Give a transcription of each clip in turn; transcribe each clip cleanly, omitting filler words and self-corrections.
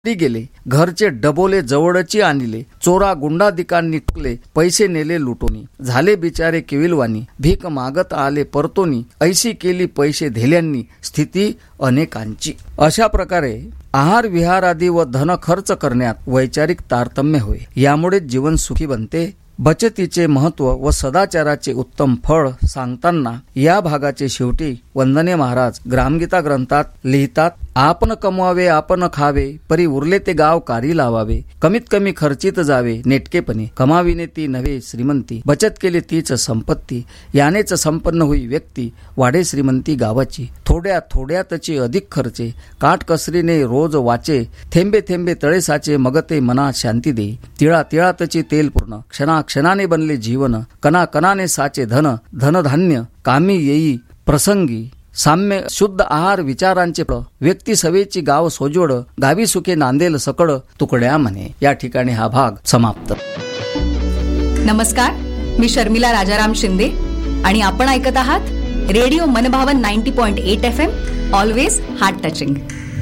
गेले. घरचे डबोले जवळची आणले. चोरा गुंडादिकांनी टुकले. पैसे नेले लुटोनी. झाले बिचारे केविलवानी. भीक मागत आले परतोनी. ऐशी केली पैसे धेल्यांनी. स्थिती अनेकांची. अशा प्रकारे आहार विहार आदी व धन खर्च करण्यात वैचारिक तारतम्य होय. यामुळे जीवन सुखी बनते. बचतीचे महत्व व सदाचाराचे उत्तम फळ सांगताना या भागाचे शेवटी वंदने महाराज ग्रामगीता ग्रंथात लिहितात, आपण कमवावे आपण खावे, परी उरले ते गाव कारी लावावे. कमीत कमी खर्चित जावे नेटकेपणे. कमाविने ती नव्हे श्रीमंती. बचत केली तीच संपत्ती. यानेच संपन्न होई व्यक्ती. वाढे श्रीमंती गावाची. थोड्या थोड्यातची अधिक खर्चे. काटकसरीने रोज वाचे. थेंबे थेंबे तळे साचे. मग ते मनात शांती देई. तिळा तिळातची तेल पूर्ण. क्षणाक्षणाने बनले जीवन. कणा कणाने साचे धन. धनधान्य कामी येई प्रसंगी. साम्य शुद्ध आहार विचारांचे व्यक्ती सवेची गाव सोजोड. गावी सुखे नांदेल सकळ तुकड्या म्हणे. या ठिकाणी हा भाग समाप्त. नमस्कार, मी शर्मिला राजाराम शिंदे आणि आपण ऐकत आहात रेडिओ मनभावन 90.8 FM. Always heart touching.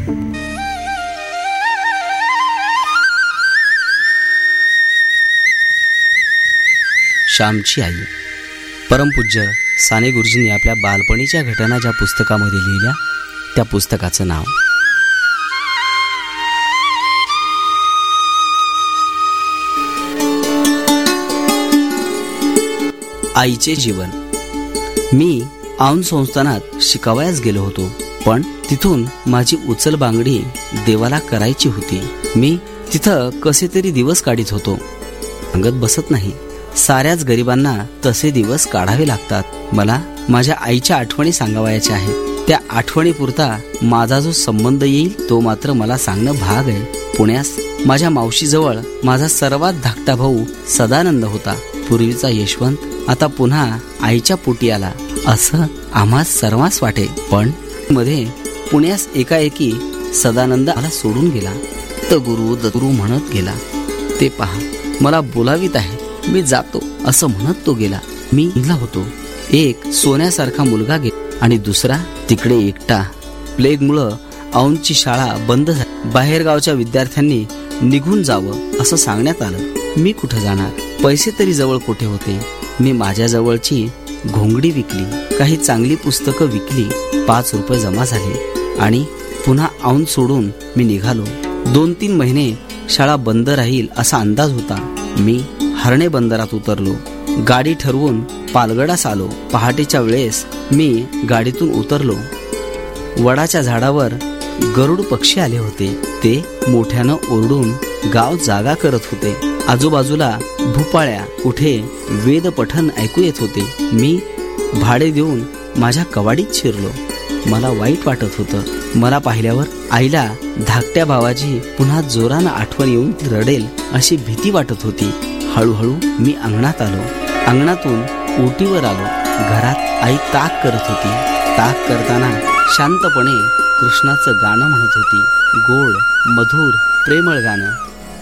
श्यामची आई. परमपूज्य साने गुरुजींनी आपल्या बालपणीच्या घटना ज्या पुस्तकामध्ये लिहिल्या त्या पुस्तकाचं नाव आईचे जीवन. मी औंध संस्थानात शिकावयास गेलो होतो, पण तिथून माझी उचल बांगडी देवाला करायची होती. मी तिथं कसे तरी दिवस काढीत होतो. अंगत बसत नाही. साऱ्याच गरिबांना तसे दिवस काढावे लागतात. मला माझ्या आईच्या आठवणी सांगावयाच्या आहेत. त्या आठवणीपुरता माझा जो संबंध येईल तो मात्र मला सांगणं भाग आहे. पुण्यास माझ्या मावशीजवळ माझा सर्वात धाकटा भाऊ सदानंद होता. पूर्वीचा यशवंत आता पुन्हा आईच्या पोटी आला असं आम्हा सर्वांस वाटे. पण मध्ये पुण्यास एकाएकी सदानंद मला सोडून गेला. गुरु दगुरु म्हणत गेला. ते पहा, मला बोलावीत आहे, मी जातो असं म्हणत तो गेला. मी निघाला होतो. एक सोन्यासारखा मुलगा गेला आणि दुसरा तिकडे एकटा. प्लेगमुळं औंधची शाळा बंद झाली. बाहेरगावच्या विद्यार्थ्यांनी निघून जावं असं सांगण्यात आलं. मी कुठं जाणार? पैसे तरी जवळ कुठे होते? मी माझ्या जवळची घोंगडी विकली. काही चांगली पुस्तकं विकली. 5 रुपये जमा झाले आणि पुन्हा औंध सोडून मी निघालो. 2-3 महिने शाळा बंद राहील असा अंदाज होता. मी हरणे बंदरात उतरलो. गाडी ठरवून पालगडास आलो. पहाटेच्या वेळेस मी गाडीतून उतरलो. वडाच्या झाडावर गरुड पक्षी आले होते. ते मोठ्यानं ओरडून गाव जागा करत होते. आजूबाजूला भुपाळ्या कुठे वेद पठण ऐकू येत होते. मी भाडे देऊन माझ्या कवाडीत शिरलो. मला वाईट वाटत होतं. मला पाहिल्यावर आईला धाकट्या भावाची पुन्हा जोरानं आठवण येऊन रडेल अशी भीती वाटत होती. हळूहळू मी अंगणात आलो. अंगणातून ओटीवर आलो. घरात आई ताक करत होती. ताक करताना शांतपणे कृष्णाचं गाणं म्हणत होती. गोड मधुर प्रेमळ गाणं.